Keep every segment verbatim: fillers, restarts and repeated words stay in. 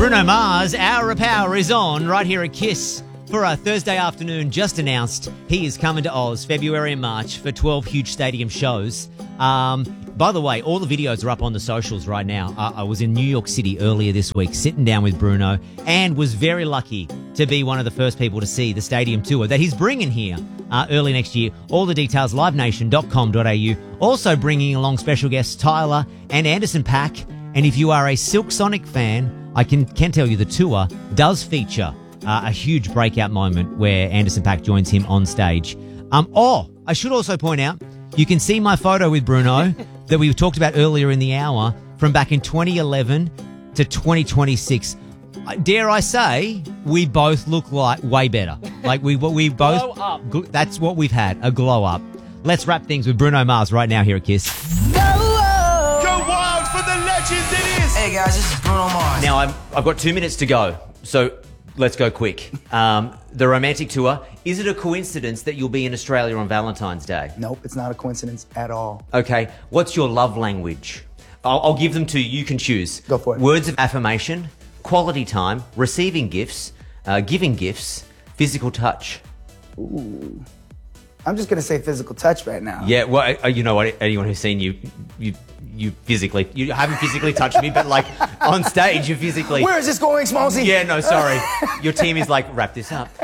Bruno Mars, Hour of Power is on right here at Kiss for a Thursday afternoon. Just announced he is coming to Oz February and March for twelve huge stadium shows. Um, by the way, all the videos are up on the socials right now. Uh, I was in New York City earlier this week sitting down with Bruno and was very lucky to be one of the first people to see the stadium tour that he's bringing here uh, early next year. All the details, live nation dot com dot a u. Also bringing along special guests Tyler and Anderson .Paak. And if you are a Silk Sonic fan, I can, can tell you the tour does feature uh, a huge breakout moment where Anderson .Paak joins him on stage. Um, oh, I should also point out, you can see my photo with Bruno that we talked about earlier in the hour from back in twenty eleven to twenty twenty-six. Dare I say, we both look like way better. Like we we both glow up. Gl- that's what we've had, a glow up. Let's wrap things with Bruno Mars right now here at Kiss. Go wild for the legends it is. Hey guys, this is Bruno Mars. Now I'm, I've got two minutes to go, so let's go quick. Um, the romantic tour. Is it a coincidence that you'll be in Australia on Valentine's Day? Nope, it's not a coincidence at all. Okay. What's your love language? I'll, I'll give them to you. You can choose. Go for it. Words of affirmation, quality time, receiving gifts, uh, giving gifts, physical touch. Ooh. I'm just going to say physical touch right now. Yeah, well, uh, you know what? Anyone who's seen you, you, you physically, you haven't physically touched me, but like on stage, you physically. Where is this going, Smallsy? Yeah, no, sorry. Your team is like, wrap this up.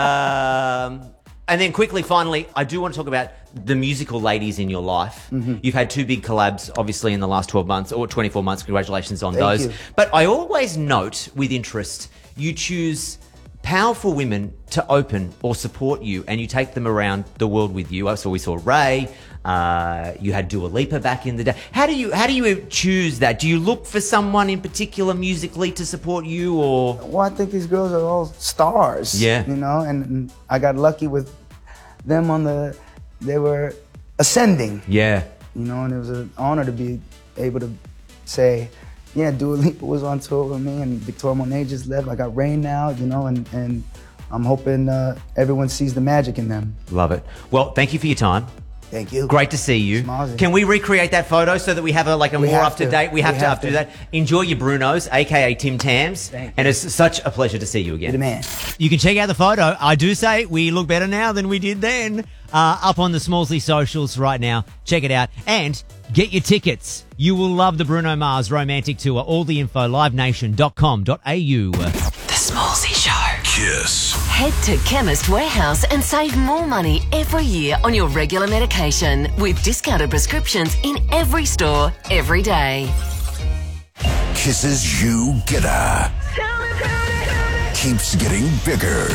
Um, and then quickly, finally, I do want to talk about the musical ladies in your life. Mm-hmm. You've had two big collabs, obviously, in the last twelve months or twenty-four months. Congratulations on Thank those. you. But I always note with interest, you choose powerful women to open or support you, and you take them around the world with you. So we saw Ray. Uh, you had Dua Lipa back in the day. How do you how do you choose that? Do you look for someone in particular musically to support you, or? Well, I think these girls are all stars. Yeah. You know, and, and I got lucky with them on the. They were ascending. Yeah. You know, and it was an honor to be able to say, yeah, Dua Lipa was on tour with me, and Victoria Monet just left. I got Rain now, you know, and, and I'm hoping uh, everyone sees the magic in them. Love it. Well, thank you for your time. Thank you. Great to see you. Smallsy. Can we recreate that photo so that we have a like a We more have up to to. date? We have We to have up to to. that. Enjoy your Brunos, aka Tim Tams, Thank you. and it's such a pleasure to see you again. You're the man. You can check out the photo. I do say we look better now than we did then. Uh, up on the Smallsy socials right now. Check it out and get your tickets. You will love the Bruno Mars romantic tour. All the info, live nation dot com dot a u. The Smallsy Show. Kiss. Head to Chemist Warehouse and save more money every year on your regular medication with discounted prescriptions in every store, every day. Kisses you getter. Keeps getting bigger.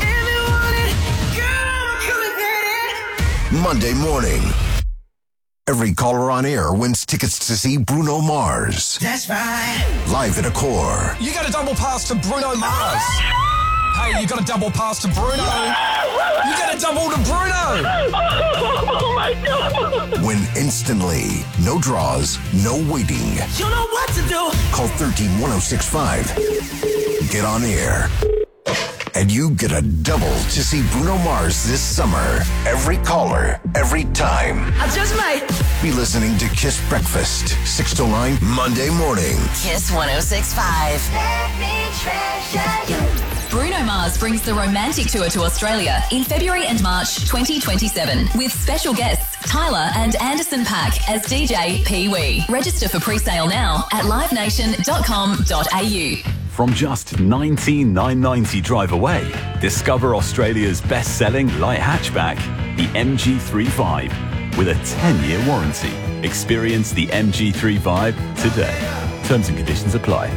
Monday morning. Every caller on air wins tickets to see Bruno Mars. That's right. Live at Accor. You got a double pass to Bruno Mars. Hey, you got a double pass to Bruno. You got a double to Bruno. Oh my God. Win instantly. No draws, no waiting. You know what to do. Call one three one oh six five. Get on air. And you get a double to see Bruno Mars this summer. Every caller, every time. I just might. Be listening to Kiss Breakfast, six to nine, Monday morning. Kiss one oh six point five. Let me treasure you. Bruno Mars brings the romantic tour to Australia in February and March twenty twenty-seven with special guests Tyler and Anderson .Paak as D J Pee Wee. Register for pre-sale now at live nation dot com dot a u. From just nineteen thousand nine hundred ninety drive away, discover Australia's best-selling light hatchback, the M G three Vibe, with a ten-year warranty. Experience the M G three Vibe today. Terms and conditions apply.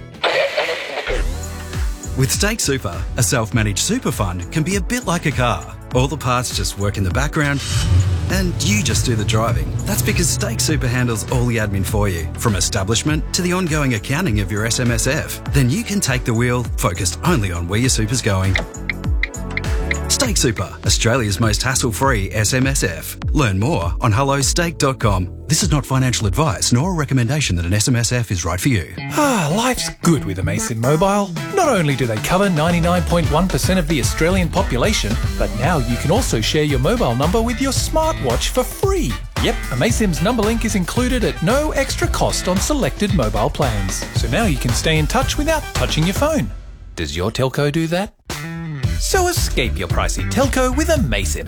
With Stake Super, a self-managed super fund can be a bit like a car. All the parts just work in the background and you just do the driving. That's because Stake Super handles all the admin for you, from establishment to the ongoing accounting of your S M S F. Then you can take the wheel, focused only on where your super's going. Stake Super, Australia's most hassle-free S M S F. Learn more on hello stake dot com. This is not financial advice nor a recommendation that an S M S F is right for you. Ah, life's good with Amazon Mobile. Not only do they cover ninety-nine point one percent of the Australian population, but now you can also share your mobile number with your smartwatch for free. Yep, Amaysim's number link is included at no extra cost on selected mobile plans. So now you can stay in touch without touching your phone. Does your telco do that? So escape your pricey telco with Amaysim.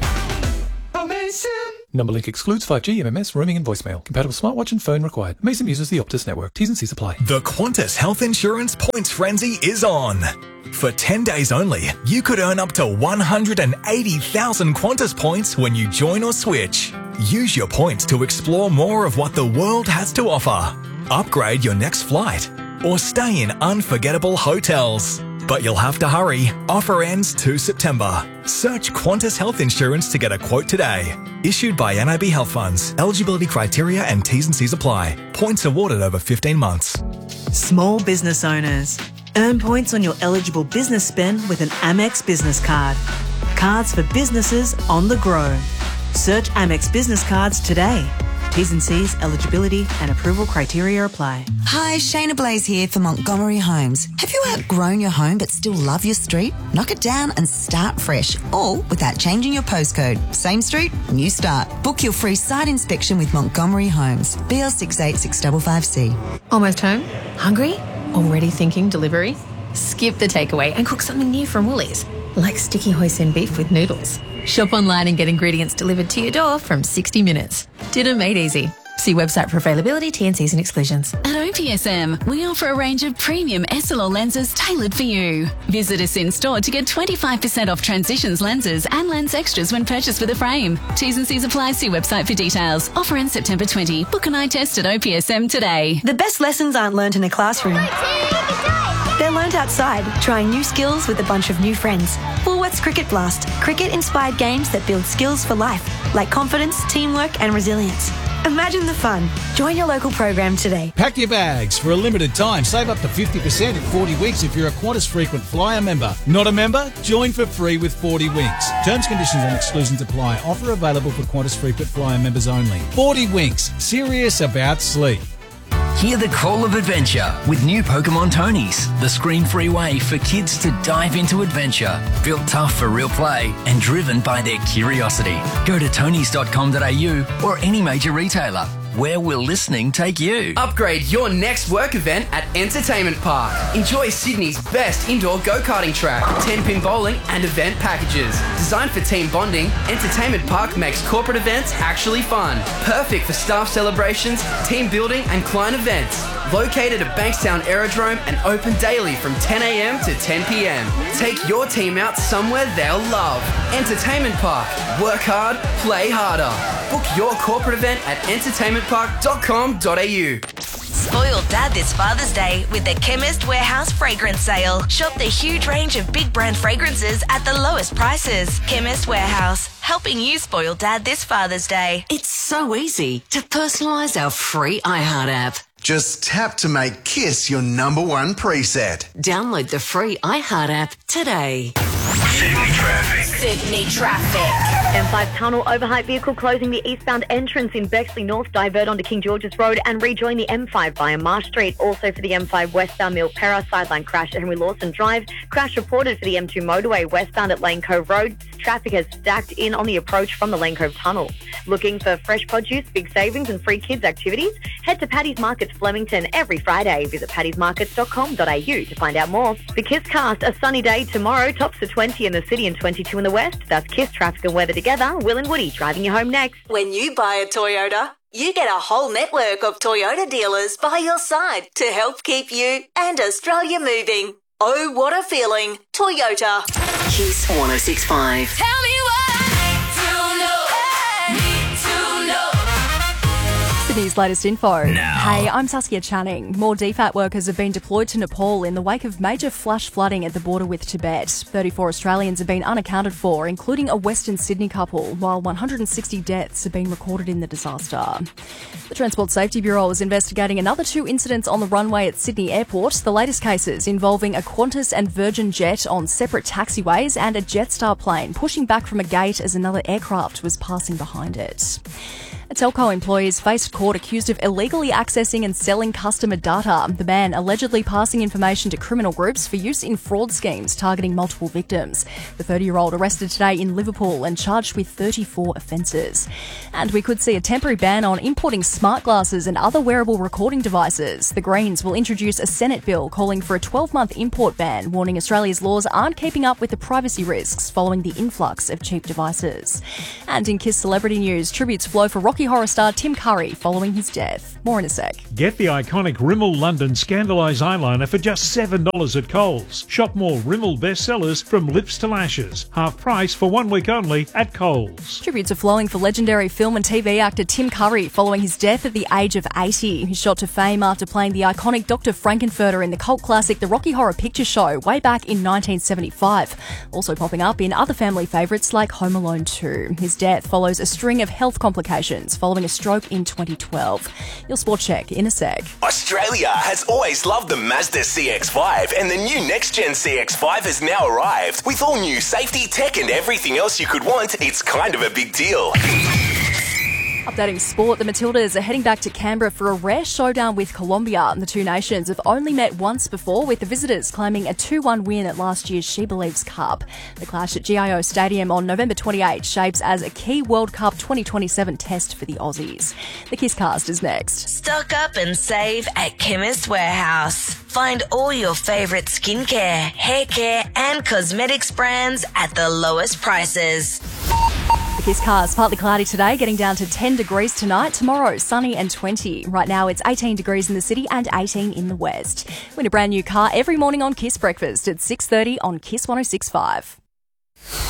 Amaysim. Number link excludes five G, M M S, roaming and voicemail. Compatible smartwatch and phone required. Amaysim uses the Optus network. T's and C's apply. The Qantas Health Insurance Points Frenzy is on. For ten days only, you could earn up to one hundred eighty thousand Qantas points when you join or switch. Use your points to explore more of what the world has to offer. Upgrade your next flight or stay in unforgettable hotels. But you'll have to hurry. Offer ends two September. Search Qantas Health Insurance to get a quote today. Issued by N I B Health Funds. Eligibility criteria and T's and C's apply. Points awarded over fifteen months. Small business owners. Earn points on your eligible business spend with an Amex business card. Cards for businesses on the go. Search Amex business cards today. T's and C's, eligibility and approval criteria apply. Hi, Shayna Blaze here for Montgomery Homes. Have you outgrown your home but still love your street? Knock it down and start fresh, all without changing your postcode. Same street, new start. Book your free site inspection with Montgomery Homes. B L six eight six five five C. Almost home? Hungry? Already thinking delivery? Skip the takeaway and cook something new from Woolies, like sticky hoisin beef with noodles. Shop online and get ingredients delivered to your door from sixty minutes. Dinner made easy. See website for availability, T and C's and exclusions. At O P S M, we offer a range of premium S L R lenses tailored for you. Visit us in store to get twenty-five percent off Transitions lenses and lens extras when purchased with a frame. T's and C's apply. See website for details. Offer ends September twentieth. Book an eye test at O P S M today. The best lessons aren't learnt in a classroom. They're learnt outside, trying new skills with a bunch of new friends. Woolworths Cricket Blast. Cricket-inspired games that build skills for life, like confidence, teamwork and resilience. Imagine the fun. Join your local program today. Pack your bags. For a limited time, save up to fifty percent in forty weeks if you're a Qantas Frequent Flyer member. Not a member? Join for free with forty winks. Terms, conditions and exclusions apply. Offer available for Qantas Frequent Flyer members only. forty winks. Serious about sleep. Hear the call of adventure with new Pokemon Tonys, the screen-free way for kids to dive into adventure. Built tough for real play and driven by their curiosity. Go to tonys dot com dot a u or any major retailer. Where will listening take you? Upgrade your next work event at Entertainment Park. Enjoy Sydney's best indoor go-karting track, ten-pin bowling and event packages. Designed for team bonding, Entertainment Park makes corporate events actually fun. Perfect for staff celebrations, team building and client events. Located at Bankstown Aerodrome and open daily from ten a m to ten p m. Take your team out somewhere they'll love. Entertainment Park. Work hard, play harder. Book your corporate event at entertainment park dot com dot a u. Spoil Dad this Father's Day with the Chemist Warehouse Fragrance Sale. Shop the huge range of big brand fragrances at the lowest prices. Chemist Warehouse, helping you spoil Dad this Father's Day. It's so easy to personalise our free iHeart app. Just tap to make Kiss your number one preset. Download the free iHeart app today. Sydney traffic. Sydney traffic. M five tunnel overhyped vehicle closing the eastbound entrance in Bexley North. Divert onto King George's Road and rejoin the M five via Marsh Street. Also for the M five westbound Milpera sideline crash at Henry Lawson Drive. Crash reported for the M two motorway westbound at Lane Cove Road. Traffic has stacked in on the approach from the Lane Cove Tunnel. Looking for fresh produce, big savings and free kids activities? Head to Paddy's Markets Flemington every Friday. Visit paddys markets dot com dot a u to find out more. The Kiss Cast, a sunny day tomorrow, tops to twenty in the city and twenty-two in the west. That's Kiss traffic and weather together. Will and Woody driving you home next. When you buy a Toyota, you get a whole network of Toyota dealers by your side to help keep you and Australia moving. Oh, what a feeling. Toyota. Kiss one oh six point five. Tell me what to know. Need to know. Sydney's latest info. Now. Hey, I'm Saskia Channing. More D FAT workers have been deployed to Nepal in the wake of major flash flooding at the border with Tibet. thirty-four Australians have been unaccounted for, including a Western Sydney couple, while one hundred sixty deaths have been recorded in the disaster. The Transport Safety Bureau is investigating another two incidents on the runway at Sydney Airport, the latest cases involving a Qantas and Virgin jet on separate taxiways and a Jetstar plane pushing back from a gate as another aircraft was passing behind it. A telco employee is faced court accused of illegally accessing and selling customer data. The man allegedly passing information to criminal groups for use in fraud schemes targeting multiple victims. The thirty-year-old arrested today in Liverpool and charged with thirty-four offences. And we could see a temporary ban on importing smart glasses and other wearable recording devices. The Greens will introduce a Senate bill calling for a twelve-month import ban, warning Australia's laws aren't keeping up with the privacy risks following the influx of cheap devices. And in Kiss celebrity news, tributes flow for Rocky Horror star Tim Curry following his death. More in a sec. Get the iconic Rimmel London Scandalise eyeliner for just seven dollars at Coles. Shop more Rimmel bestsellers from lips to lashes. Half price for one week only at Coles. Tributes are flowing for legendary film and T V actor Tim Curry following his death at the age of eighty. He shot to fame after playing the iconic Doctor Frankenfurter in the cult classic The Rocky Horror Picture Show way back in nineteen seventy-five. Also popping up in other family favourites like Home Alone two. His death follows a string of health complications following a stroke in twenty twelve. Your sport check in a sec. Australia has always loved the Mazda C X five, and the new next-gen C X five has now arrived. With all new safety, tech and everything else you could want, it's kind of a big deal. Updating sport, the Matildas are heading back to Canberra for a rare showdown with Colombia. The two nations have only met once before, with the visitors claiming a two one win at last year's She Believes Cup. The clash at G I O Stadium on November twenty-eighth shapes as a key World Cup twenty twenty-seven test for the Aussies. The Kisscast is next. Stock up and save at Chemist Warehouse. Find all your favourite skincare, hair care and cosmetics brands at the lowest prices. The Kisscast, partly cloudy today, getting down to ten degrees tonight. Tomorrow, sunny and twenty. Right now, it's eighteen degrees in the city and eighteen in the west. Win a brand new car every morning on Kiss Breakfast at six thirty on Kiss one oh six point five.